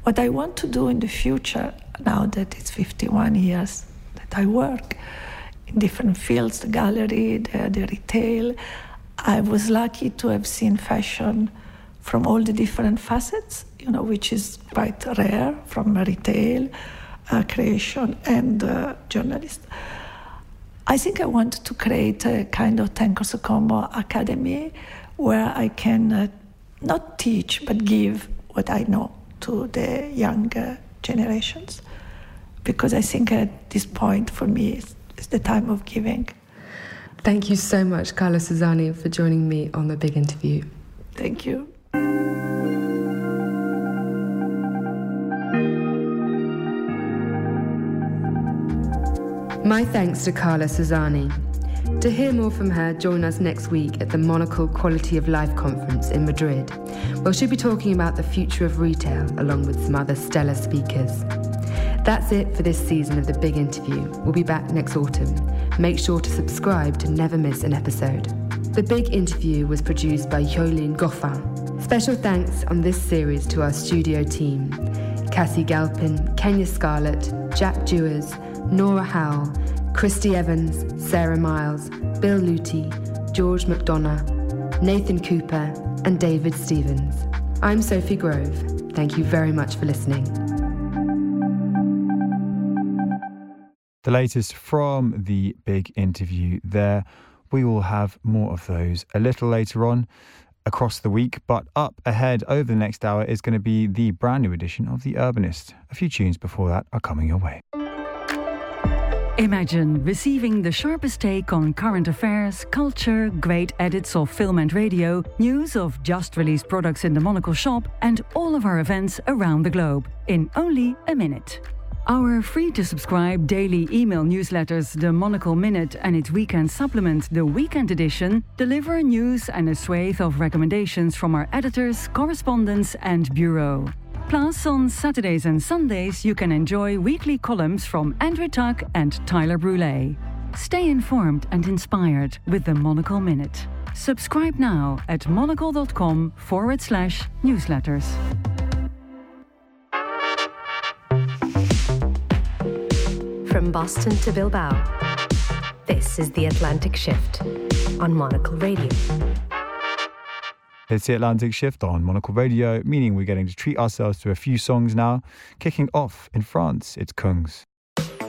What I want to do in the future, now that it's 51 years that I work in different fields, the gallery, the retail, I was lucky to have seen fashion from all the different facets, which is quite rare, from retail, creation, and journalist. I think I want to create a kind of Tenco Sokombo Academy where I can not teach, but give what I know to the younger generations. Because I think at this point, for me, it's the time of giving. Thank you so much, Carla Suzani, for joining me on The Big Interview. Thank you. My thanks to Carla Suzani. To hear more from her, join us next week at the Monocle Quality of Life Conference in Madrid, where she'll be talking about the future of retail, along with some other stellar speakers. That's it for this season of The Big Interview. We'll be back next autumn. Make sure to subscribe to never miss an episode. The Big Interview was produced by Yolene Goffin. Special thanks on this series to our studio team: Cassie Galpin, Kenya Scarlett, Jack Dewars, Nora Howell, Christy Evans, Sarah Miles, Bill Luty, George McDonough, Nathan Cooper, and David Stevens. I'm Sophie Grove. Thank you very much for listening. The latest from The Big Interview there. We will have more of those a little later on across the week, but up ahead over the next hour is going to be the brand new edition of The Urbanist. A few tunes before that are coming your way. Imagine receiving the sharpest take on current affairs, culture, great edits of film and radio, news of just released products in the Monocle shop, and all of our events around the globe in only a minute. Our free-to-subscribe daily email newsletters, The Monocle Minute and its weekend supplement, The Weekend Edition, deliver news and a swathe of recommendations from our editors, correspondents and bureau. Plus, on Saturdays and Sundays, you can enjoy weekly columns from Andrew Tuck and Tyler Brûlé. Stay informed and inspired with The Monocle Minute. Subscribe now at monocle.com/newsletters. From Boston to Bilbao, this is The Atlantic Shift on Monocle Radio. It's the Atlantic Shift on Monocle Radio, meaning we're getting to treat ourselves to a few songs now. Kicking off in France, it's Kungs.